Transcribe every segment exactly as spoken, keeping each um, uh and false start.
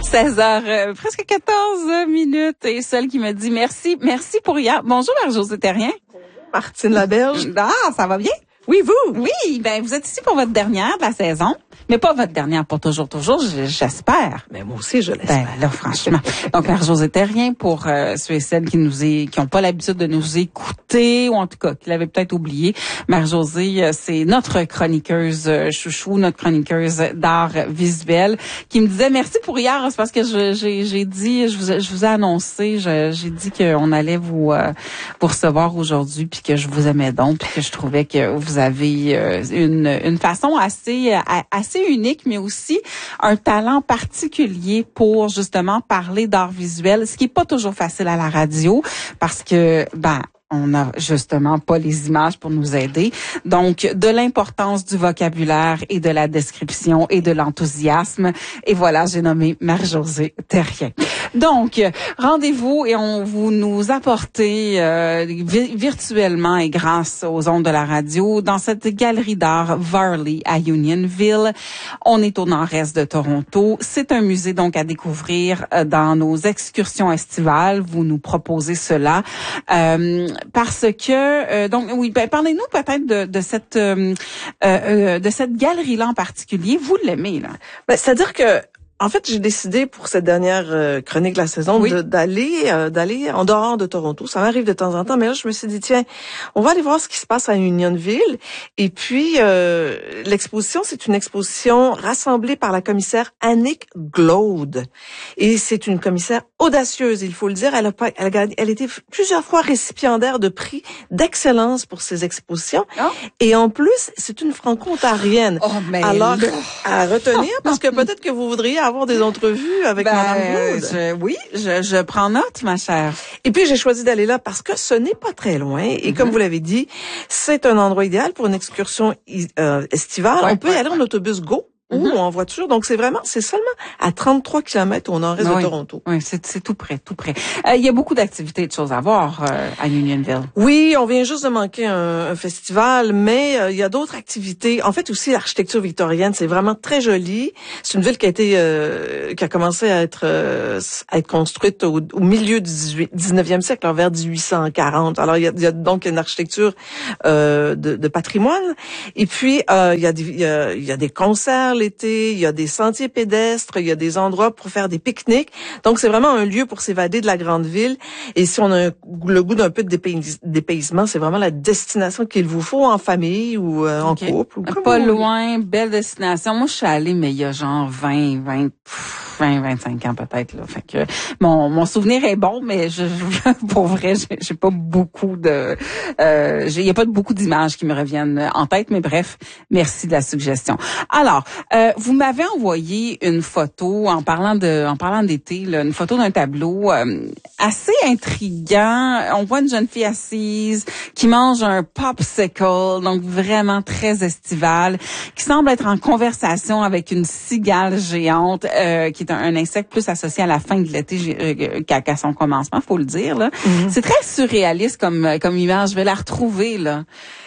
seize heures, euh, presque quatorze minutes, et celle qui me dit merci, merci pour hier. Bonjour Marie-Josée Terrien. Martine Laberge. Ah, ça va bien? Oui, vous? Oui, ben vous êtes ici pour votre dernière de la saison, mais pas votre dernière pour toujours, toujours, j'espère. Mais moi aussi, je l'espère. Ben là, franchement. Donc, Marie-Josée Terrien, pour euh, ceux et celles qui nous est, qui n'ont pas l'habitude de nous écouter, ou en tout cas, qui l'avaient peut-être oublié, Marie-Josée, euh, c'est notre chroniqueuse euh, chouchou, notre chroniqueuse d'art visuel, qui me disait merci pour hier, c'est parce que je, j'ai, j'ai dit, je vous, je vous ai annoncé, je, j'ai dit qu'on allait vous, euh, vous recevoir aujourd'hui, puis que je vous aimais donc, puis que je trouvais que vous avez euh, une, une façon assez, assez unique, mais aussi un talent particulier pour justement parler d'art visuel, ce qui est pas toujours facile à la radio, parce que, ben, on n'a justement pas les images pour nous aider. Donc, de l'importance du vocabulaire et de la description et de l'enthousiasme. Et voilà, j'ai nommé Marie-Josée Terrien. Donc, rendez-vous et on vous nous apportez euh, vi- virtuellement et grâce aux ondes de la radio dans cette galerie d'art Varley à Unionville. On est au nord-est de Toronto. C'est un musée donc à découvrir euh, dans nos excursions estivales. Vous nous proposez cela. Euh, Parce que euh, donc oui, ben, parlez-nous peut-être de, de cette euh, euh, de cette galerie-là en particulier. Vous l'aimez là? Ben, c'est-à-dire que en fait, j'ai décidé pour cette dernière euh, chronique de la saison Oui. de, d'aller euh, d'aller en dehors de Toronto. Ça m'arrive de temps en temps, mais là, je me suis dit tiens, on va aller voir ce qui se passe à Unionville. Et puis euh, l'exposition, c'est une exposition rassemblée par la commissaire Annick Glaude. Et c'est une commissaire audacieuse, il faut le dire. Elle a pas, elle a gagné, elle était plusieurs fois récipiendaire de prix d'excellence pour ses expositions. Oh. Et en plus, c'est une franco-ontarienne. Oh, mais alors là. à retenir, parce que peut-être que vous voudriez avoir des entrevues avec Ben, Madame Glaude. je, oui, je, je prends note, ma chère. Et puis, j'ai choisi d'aller là parce que ce n'est pas très loin. Et Mm-hmm. comme vous l'avez dit, c'est un endroit idéal pour une excursion euh, estivale. Ouais, on peut ouais, y aller ouais. en autobus Go Mm-hmm. ou en voiture. Donc, c'est vraiment, c'est seulement à trente-trois kilomètres au nord-est Oui. de Toronto. Oui, c'est, c'est tout près, tout près. Euh, il y a beaucoup d'activités et de choses à voir euh, à Unionville. Oui, on vient juste de manquer un, un festival, mais euh, il y a d'autres activités. En fait, aussi, l'architecture victorienne, c'est vraiment très joli. C'est une ville qui a été, euh, qui a commencé à être, euh, à être construite au, au milieu du dix-neuvième siècle, alors vers dix-huit cent quarante. Alors, il y a, il y a donc une architecture euh, de, de patrimoine. Et puis, euh, il y a des, il y a, il y a des concerts l'été, il y a des sentiers pédestres, il y a des endroits pour faire des pique-niques. Donc, c'est vraiment un lieu pour s'évader de la grande ville. Et si on a le goût d'un peu de dépayis- dépaysement, c'est vraiment la destination qu'il vous faut en famille ou euh, en Okay. couple. Ou comme Pas vous voulez. loin, belle destination. Moi, je suis allée, mais il y a genre vingt, vingt, vingt, vingt-cinq ans peut-être là. Fait que mon mon souvenir est bon, mais je, je pour vrai, j'ai, j'ai pas beaucoup de, euh, j'ai, y a pas beaucoup d'images qui me reviennent en tête. Mais bref, merci de la suggestion. Alors, euh, vous m'avez envoyé une photo en parlant de, en parlant d'été, là, une photo d'un tableau euh, assez intriguant. On voit une jeune fille assise qui mange un popsicle, donc vraiment très estival, qui semble être en conversation avec une cigale géante, euh, qui est un, un insecte plus associé à la fin de l'été euh, qu'à, qu'à son commencement, faut le dire. Là. Mm-hmm. C'est très surréaliste comme, comme image. Je vais la retrouver là.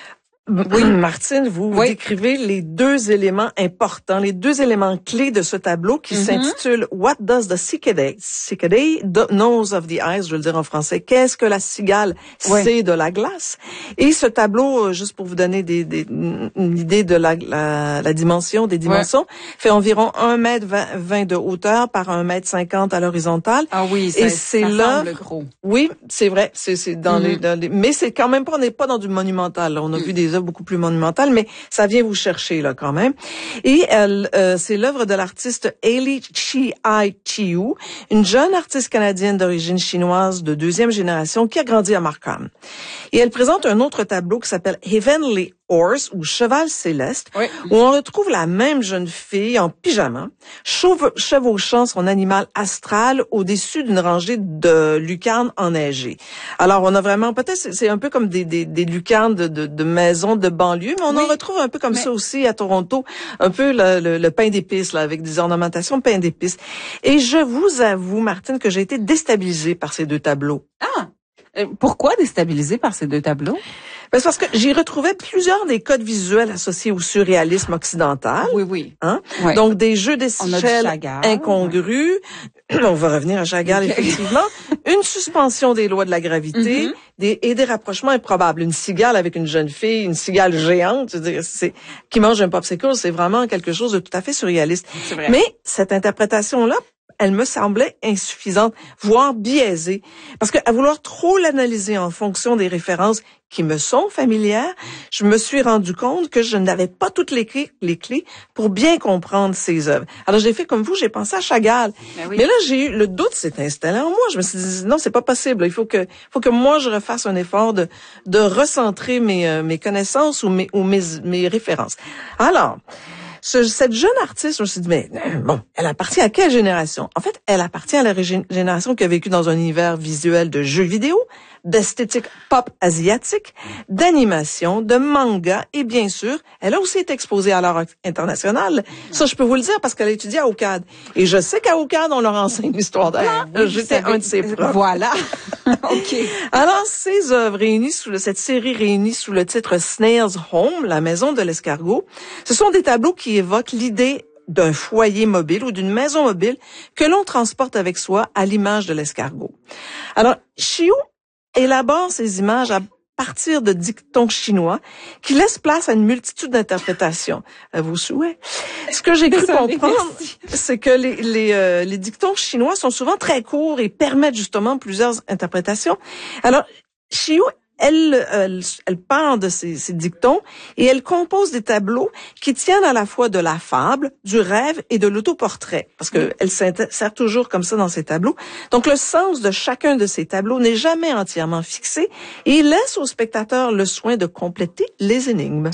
Oui, Martine, vous, vous Oui. décrivez les deux éléments importants, les deux éléments clés de ce tableau qui Mm-hmm. s'intitule What does the cicadae, cicadae do- knows of the ice, je veux le dire en français. Qu'est-ce que la cigale Oui. sait de la glace? Et ce tableau, euh, juste pour vous donner des, des, une idée de la, la, la dimension, des dimensions, fait environ un mètre vingt de hauteur par un mètre cinquante à l'horizontale. Ah oui, Et ça, c'est ça là- semble gros. Oui, c'est vrai, c'est, c'est dans, Mm-hmm. les, dans les, mais c'est quand même pas, on n'est pas dans du monumental, là. On a Mm. vu des œuvres beaucoup plus monumentales, mais ça vient vous chercher, là, quand même. Et elle, euh, c'est l'œuvre de l'artiste Hailey Chi-Ai Chiu, une jeune artiste canadienne d'origine chinoise de deuxième génération qui a grandi à Markham. Et elle présente un autre tableau qui s'appelle Heavenly Horse ou Cheval Céleste, Oui. où on retrouve la même jeune fille en pyjama, chauve- chevauchant son animal astral au-dessus d'une rangée de lucarnes enneigées. Alors, on a vraiment, peut-être, c'est, c'est un peu comme des, des, des lucarnes de, de, de maisons de banlieue, mais on Oui, en retrouve un peu comme mais- ça aussi à Toronto, un peu le, le, le pain d'épices, là, avec des ornementations pain d'épices. Et je vous avoue, Martine, que j'ai été déstabilisée par ces deux tableaux. Ah! Euh, Pourquoi déstabiliser par ces deux tableaux? Ben, c'est parce que j'y retrouvais plusieurs des codes visuels associés au surréalisme occidental. Oui, oui. Hein? Ouais. Donc, des jeux d'échelle incongrus. Ouais. On va revenir à Chagall, okay. Effectivement. Une suspension des lois de la gravité mm-hmm. des, et des rapprochements improbables. Une cigale avec une jeune fille, une cigale géante, je veux dire, c'est, qui mange un popsicle, c'est vraiment quelque chose de tout à fait surréaliste. C'est vrai. Mais cette interprétation-là, elle me semblait insuffisante, voire biaisée. Parce que à vouloir trop l'analyser en fonction des références qui me sont familières, je me suis rendu compte que je n'avais pas toutes les clés, les clés pour bien comprendre ses œuvres. Alors j'ai fait comme vous, j'ai pensé à Chagall. Ben oui. Mais là, j'ai eu le doute s'est installé en moi. Je me suis dit non, c'est pas possible. Il faut que, faut que moi je refasse un effort de, de recentrer mes, euh, mes connaissances ou mes, ou mes, mes références. Alors. Ce, cette jeune artiste, je me suis dit, mais bon, elle appartient à quelle génération? En fait, elle appartient à la ré- génération qui a vécu dans un univers visuel de jeux vidéo, d'esthétique pop asiatique, d'animation, de manga et bien sûr, elle a aussi été exposée à l'art international. Ça, je peux vous le dire parce qu'elle a étudié à O C A D. Et je sais qu'à O C A D, on leur enseigne l'histoire de l'art. Ben, oui, J'étais un de ses profs. Voilà. OK. Alors, ces œuvres réunies sous le, cette série réunie sous le titre Snail's Home, la maison de l'escargot, ce sont des tableaux qui évoquent l'idée d'un foyer mobile ou d'une maison mobile que l'on transporte avec soi à l'image de l'escargot. Alors, Chiu élabore ces images à partir de dictons chinois qui laissent place à une multitude d'interprétations. À vos souhaits. Ce que j'ai cru comprendre, c'est que les, les, euh, les dictons chinois sont souvent très courts et permettent justement plusieurs interprétations. Alors, Chiu Elle, elle, elle part de ces, ces dictons et elle compose des tableaux qui tiennent à la fois de la fable, du rêve et de l'autoportrait. Parce que elle sert toujours comme ça dans ses tableaux. Donc, le sens de chacun de ces tableaux n'est jamais entièrement fixé et il laisse au spectateur le soin de compléter les énigmes.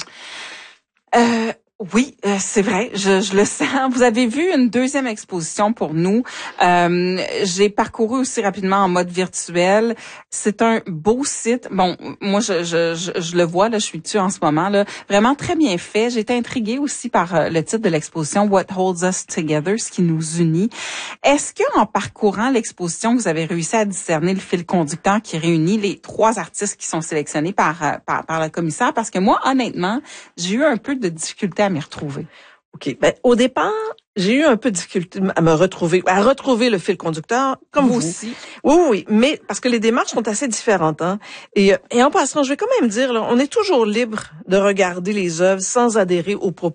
Euh... Oui, euh, c'est vrai, je, je le sens. Vous avez vu une deuxième exposition pour nous. Euh, j'ai parcouru aussi rapidement en mode virtuel. C'est un beau site. Bon, moi, je, je, je, je le vois, là, je suis dessus en ce moment, là. Vraiment très bien fait. J'ai été intriguée aussi par euh, le titre de l'exposition, What Holds Us Together, ce qui nous unit. Est-ce que en parcourant l'exposition, vous avez réussi à discerner le fil conducteur qui réunit les trois artistes qui sont sélectionnés par, euh, par, par la commissaire? Parce que moi, honnêtement, j'ai eu un peu de difficulté à m'y retrouver. OK. Ben, au départ, j'ai eu un peu de difficulté à me retrouver, à retrouver le fil conducteur, comme vous. Vous aussi. Oui, oui, mais parce que les démarches sont assez différentes, hein. Et, et en passant, je vais quand même dire, là, on est toujours libre de regarder les œuvres sans adhérer aux propos